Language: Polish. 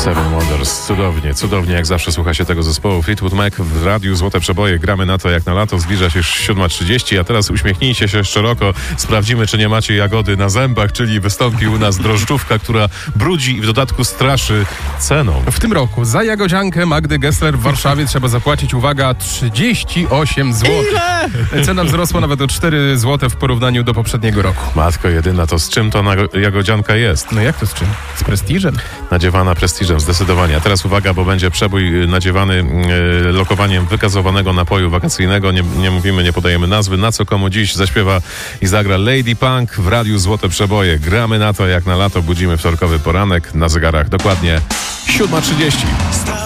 Seven Wonders. Cudownie, jak zawsze słucha się tego zespołu. Fleetwood Mac w radiu Złote Przeboje. Gramy na to jak na lato. Zbliża się już 7:30, a teraz uśmiechnijcie się szeroko. Sprawdzimy, czy nie macie jagody na zębach, czyli wystąpi u nas drożdżówka, która brudzi i w dodatku straszy ceną. W tym roku za jagodziankę Magdy Gessler w Warszawie trzeba zapłacić, uwaga, 38 zł. Ile? Cena wzrosła nawet o 4 zł w porównaniu do poprzedniego roku. Matko jedyna, to z czym to jagodzianka jest? No jak to z czym? Z prestiżem. Nadziewana prestiżem, zdecydowanie. A teraz uwaga, bo będzie przebój nadziewany lokowaniem wygazowanego napoju wakacyjnego. Nie mówimy, nie podajemy nazwy. Na co komu dziś zaśpiewa i zagra Lady Punk w radiu Złote Przeboje. Gramy na to jak na lato, budzimy wtorkowy poranek na zegarach. Dokładnie 7:30.